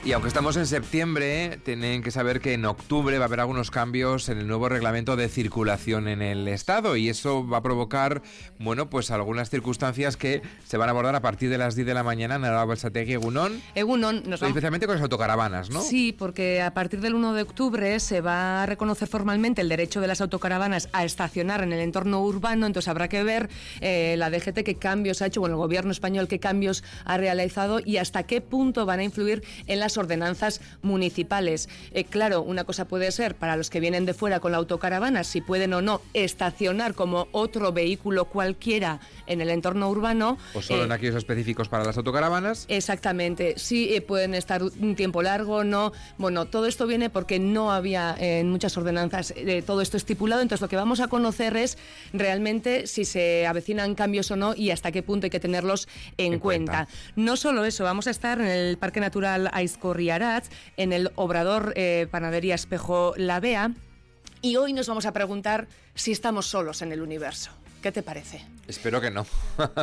Y aunque estamos en septiembre, tienen que saber que en octubre va a haber algunos cambios en el nuevo reglamento de circulación en el Estado y eso va a provocar, bueno, pues algunas circunstancias que se van a abordar a partir de las 10 de la mañana en el Belsategui, Egunon. Especialmente con las autocaravanas, ¿no? Sí, porque a partir del 1 de octubre se va a reconocer formalmente el derecho de las autocaravanas a estacionar en el entorno urbano, entonces habrá que ver la DGT qué cambios ha hecho, bueno, el gobierno español qué cambios ha realizado y hasta qué punto van a influir en las ordenanzas municipales. Claro, una cosa puede ser para los que vienen de fuera con la autocaravana, si pueden o no estacionar como otro vehículo cualquiera en el entorno urbano. O solo en aquellos específicos para las autocaravanas. Exactamente, sí pueden estar un tiempo largo, no. Bueno, todo esto viene porque no había en muchas ordenanzas todo esto estipulado, entonces lo que vamos a conocer es realmente si se avecinan cambios o no y hasta qué punto hay que tenerlos en cuenta. No solo eso, vamos a estar en el Parque Natural Aizkorriaratz, en el Obrador Panadería Espejo La Bea, y hoy nos vamos a preguntar si estamos solos en el universo. ¿Qué te parece? Espero que no.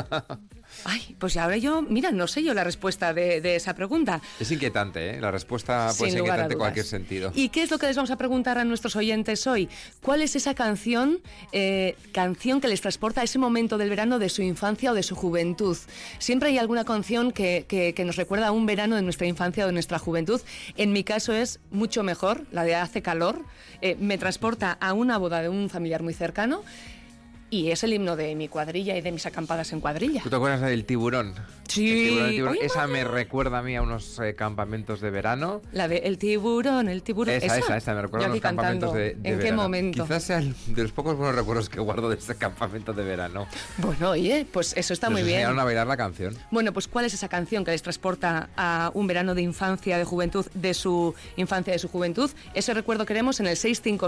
Ay, pues ahora yo, mira, no sé yo la respuesta de esa pregunta. Es inquietante, ¿eh? La respuesta puede ser inquietante en cualquier sentido. ¿Y qué es lo que les vamos a preguntar a nuestros oyentes hoy? ¿Cuál es esa canción que les transporta a ese momento del verano de su infancia o de su juventud? Siempre hay alguna canción que nos recuerda a un verano de nuestra infancia o de nuestra juventud. En mi caso es Mucho Mejor, la de Hace Calor. Me transporta a una boda de un familiar muy cercano. Y es el himno de mi cuadrilla y de mis acampadas en cuadrilla. ¿Tú te acuerdas del Tiburón? Sí. El tiburón. Esa me recuerda a mí a unos campamentos de verano. La de El Tiburón. Esa me recuerda a unos campamentos de ¿En verano. qué momento? Quizás sea de los pocos buenos recuerdos que guardo de ese campamento de verano. Bueno, oye, pues eso está muy bien. Nos enseñaron a bailar la canción. Bueno, pues ¿cuál es esa canción que les transporta a un verano de infancia, de juventud, de su infancia, de su juventud? Ese recuerdo queremos en el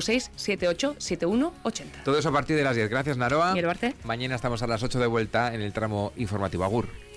656-787180. Todo eso a partir de las 10. Gracias, Naroa. Quiero verte. Mañana estamos a las 8 de vuelta en el tramo informativo. Agur.